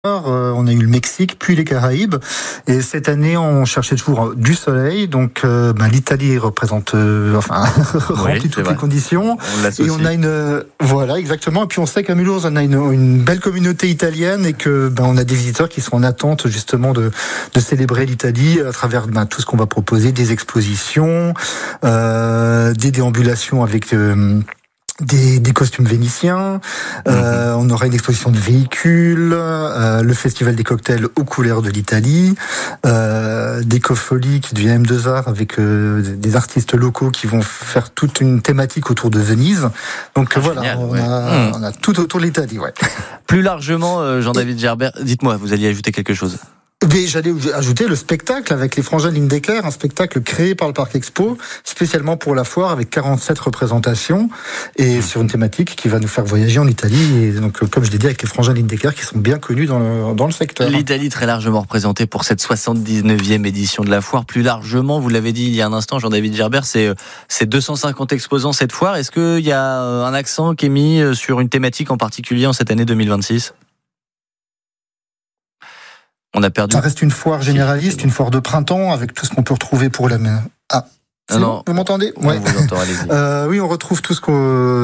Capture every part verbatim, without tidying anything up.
Euh, on a eu le Mexique, puis les Caraïbes. Et cette année, on cherchait toujours du soleil. Donc, euh, ben, l'Italie représente, euh, enfin, remplit oui, toutes vrai. les conditions. On et on a une, euh, voilà, exactement. Et puis, on sait qu'à Mulhouse, on a une, une belle communauté italienne et que, ben, on a des visiteurs qui sont en attente, justement, de, de célébrer l'Italie à travers, ben, tout ce qu'on va proposer, des expositions, euh, des déambulations avec, euh, Des, des costumes vénitiens, euh, on aura une exposition de véhicules, euh, le festival des cocktails aux couleurs de l'Italie, euh, des cofolies du M deux A avec euh, des artistes locaux qui vont faire toute une thématique autour de Venise. Donc ah, voilà, génial, on, ouais. a, mmh. on a tout autour de l'Italie. Ouais. Plus largement, euh, Jean-David Gerbert, dites-moi, vous alliez ajouter quelque chose? Mais j'allais ajouter le spectacle avec les Frangins Lindecker, un spectacle créé par le Parc Expo, spécialement pour la foire, avec quarante-sept représentations, et sur une thématique qui va nous faire voyager en Italie. Et donc, comme je l'ai dit, avec les Frangins Lindecker, qui sont bien connus dans le, dans le secteur. L'Italie très largement représentée pour cette soixante-dix-neuvième édition de la foire. Plus largement, vous l'avez dit il y a un instant, Jean-David Gerbert, c'est, c'est deux cent cinquante exposants cette foire. Est-ce qu'il y a un accent qui est mis sur une thématique en particulier en cette année deux mille vingt-six ? On a perdu. Ça reste une foire généraliste, une foire de printemps, avec tout ce qu'on peut retrouver pour la main. Ah, c'est non, bon, vous m'entendez ? Ouais. On vous entend, allez-y. Euh, oui, on retrouve tout ce qu'on...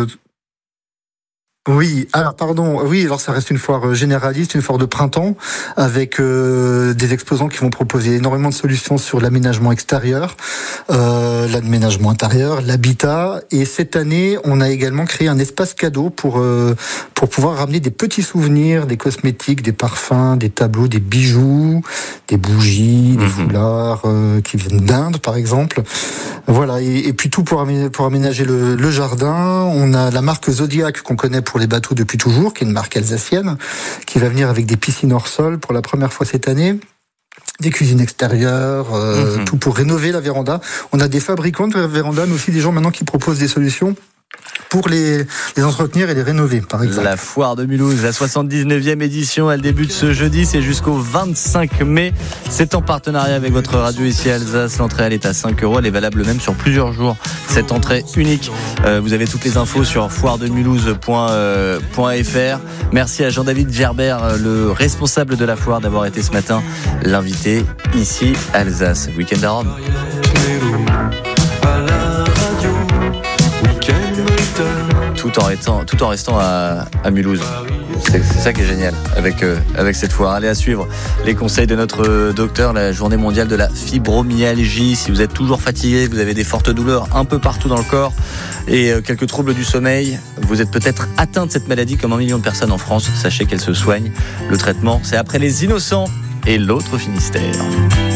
Oui, alors pardon, oui, alors ça reste une foire généraliste, une foire de printemps, avec euh, des exposants qui vont proposer énormément de solutions sur l'aménagement extérieur, euh, l'aménagement intérieur, l'habitat. Et cette année, on a également créé un espace cadeau pour euh, pour pouvoir ramener des petits souvenirs, des cosmétiques, des parfums, des tableaux, des bijoux, des bougies, des mmh. foulards euh, qui viennent d'Inde, par exemple. Voilà, et, et puis tout pour aménager, pour aménager le, le jardin. On a la marque Zodiac qu'on connaît pour les bateaux depuis toujours, qui est une marque alsacienne, qui va venir avec des piscines hors sol pour la première fois cette année, des cuisines extérieures, euh, mmh. tout pour rénover la véranda. On a des fabricants de véranda, mais aussi des gens maintenant qui proposent des solutions pour les, les entretenir et les rénover, par exemple. La foire de Mulhouse, la soixante-dix-neuvième édition, elle débute ce jeudi, c'est jusqu'au vingt-cinq mai. C'est en partenariat avec votre radio ici à Alsace. L'entrée, elle est à cinq euros, elle est valable même sur plusieurs jours. Cette entrée unique. Euh, vous avez toutes les infos sur foire de mulhouse point f r. Merci à Jean-David Gerbert, le responsable de la foire, d'avoir été ce matin l'invité ici à Alsace. Week-end à Rome. Tout en restant, tout en restant à, à Mulhouse. C'est, c'est ça qui est génial avec, euh, avec cette foire. Allez, à suivre les conseils de notre docteur, la journée mondiale de la fibromyalgie. Si vous êtes toujours fatigué, vous avez des fortes douleurs un peu partout dans le corps et euh, quelques troubles du sommeil, vous êtes peut-être atteint de cette maladie comme un million de personnes en France. Sachez qu'elle se soigne. Le traitement, c'est après les Innocents et l'autre Finistère.